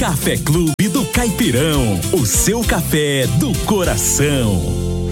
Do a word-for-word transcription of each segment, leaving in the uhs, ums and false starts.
Café Clube do Caipirão, o seu café do coração.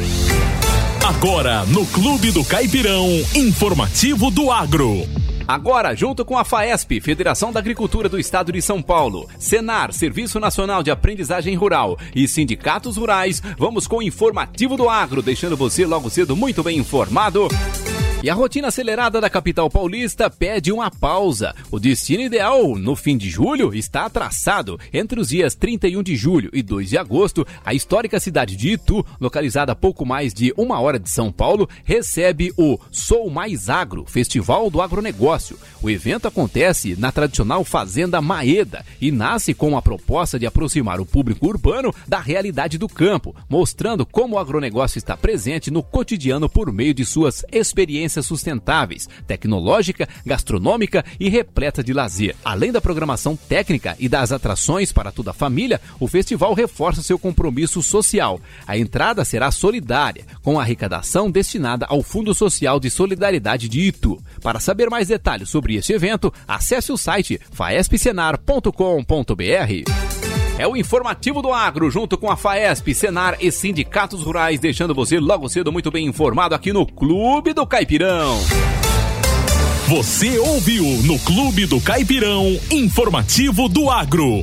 Agora no Clube do Caipirão, informativo do agro. Agora, junto com a FAESP, Federação da Agricultura do Estado de São Paulo, Senar, Serviço Nacional de Aprendizagem Rural e sindicatos rurais, vamos com o informativo do agro, deixando você logo cedo muito bem informado. E a rotina acelerada da capital paulista pede uma pausa. O destino ideal no fim de julho está traçado. Entre os dias trinta e um de julho e dois de agosto, a histórica cidade de Itu, localizada a pouco mais de uma hora de São Paulo, recebe o Sou Mais Agro, Festival do Agronegócio. O evento acontece na tradicional Fazenda Maeda e nasce com a proposta de aproximar o público urbano da realidade do campo, mostrando como o agronegócio está presente no cotidiano por meio de suas experiências sustentáveis, tecnológica, gastronômica e repleta de lazer. Além da programação técnica e das atrações para toda a família, o festival reforça seu compromisso social. A entrada será solidária, com a arrecadação destinada ao Fundo Social de Solidariedade de Itu. Para saber mais detalhes sobre este evento, acesse o site faesp senar ponto com ponto br. É o informativo do agro, junto com a FAESP, Senar e sindicatos rurais, deixando você logo cedo muito bem informado aqui no Clube do Caipirão. Você ouviu no Clube do Caipirão, informativo do agro.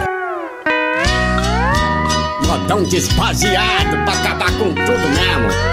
Modão desbaseado pra acabar com tudo mesmo.